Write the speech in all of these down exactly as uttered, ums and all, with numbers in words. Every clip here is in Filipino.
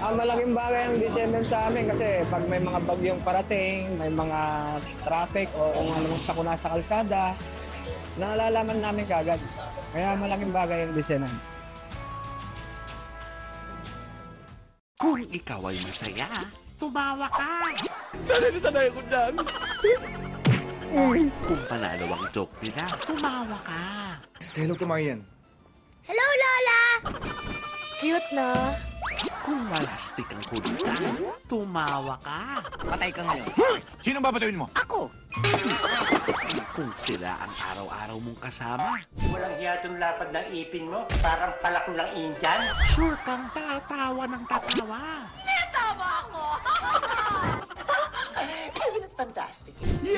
Ang malaking bagay ang D C M M sa amin kasi pag may mga bagyong parating, may mga traffic o kung anong sakuna sa kalsada, nalalaman namin kagad. Kaya malaking bagay ang D C M M. Kung ikaw ay masaya, tumawa ka. Sanay na sanay ako dyan. Kung panalo ang joke nila, tumawa ka. Hello to Marian. Hello, Lola! Cute na. Kung malastik ang kulitan, tumawa ka. Patay ka ngayon. Sino babatuin mo? Ako! Kung sila ang araw-araw mong kasama, Walang hiyatong lapad ng ipin mo, parang palak ng Indian. sure kang tatawa ng tatawa. Tama ako. Isn't it fantastic?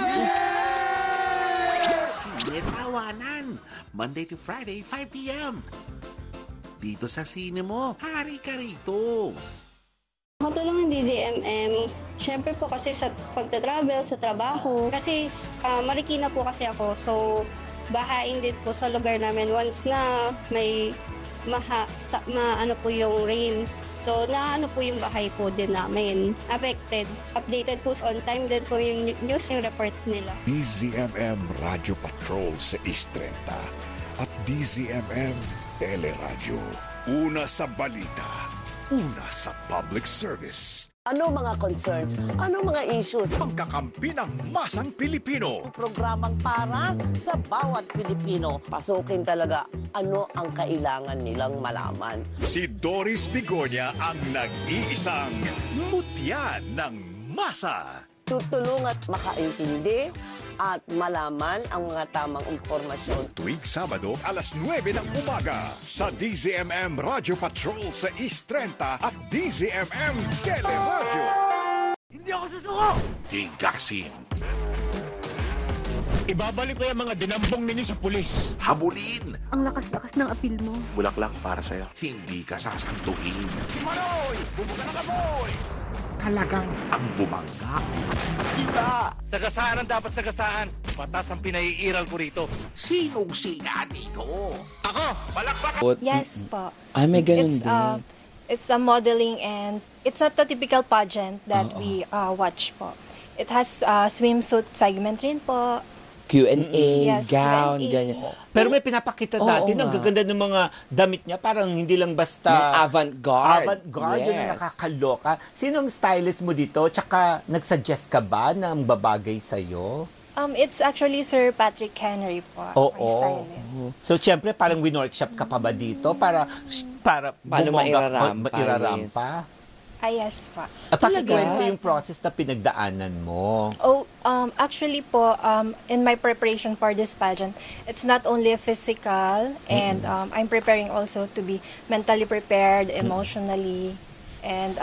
Sinetawanan, Monday to Friday, five p m Dito sa sine mo, hari ka rito. Makatulong ng D Z M M, syempre po kasi sa pagta-travel, sa trabaho. Kasi uh, Marikina po kasi ako, so bahain din po sa lugar namin once na may maha, sa, ma, ano po yung rains. So, na ano po yung bahay po din namin. Affected. Updated po on time din po yung news yung report nila. D Z M M Radio Patrol sa East thirty at D Z M M Teleradyo. Una sa balita, una sa public service. Ano mga concerns? Ano mga issues? Pagkakampi ng masang Pilipino. Programang para sa bawat Pilipino. Pasukin talaga ano ang kailangan nilang malaman. Si Doris Bigonia ang nag-iisang mutya ng masa. Tutulong at makaintindi at malaman ang mga tamang impormasyon. Tuwing Sabado, alas nuwebe ng umaga sa D Z M M Radio Patrol sa East thirty at D Z M M Teleradyo. Hindi ako susuko! Tigasin, Ibabalik ko yung mga dinambong ninyo sa pulis. habulin, Ang lakas-lakas ng apil mo. Bulaklak para sa'yo. hindi ka sasantuin. Si Manoy! Bumuka ng kaboy! Talagang ang bumangga. Iba! Sagasaan ang dapat sagasaan. Patas ang pinaiiral ko rito. Sinong siga dito? Ako! Palakpak! Yes po. Ay, may ganun It's din. uh, it's a modeling and it's not the typical pageant that Oo. we uh, watch po. It has uh, swimsuit segment rin po. Q and A, Yes, gown, Q and A. ganyan. Pero may pinapakita Oo natin, ang nga. gaganda ng mga damit niya, parang hindi lang basta May avant-garde. avant-garde, yun ang Yes. nakakaloka. Sinong stylist mo dito? Tsaka, nagsuggest ka ba ng babagay sa'yo? Um, it's actually Sir Patrick Henry po, Oo. my stylist. So, siyempre, parang winorkshop ka pa ba dito para para Paano bumongga- mairarampa, mairarampa? Ah, yes po. At pakikwento Talaga? yung process na pinagdaanan mo. Oh, um, actually po, um, in my preparation for this pageant, it's not only physical, and um, I'm preparing also to be mentally prepared, emotionally, and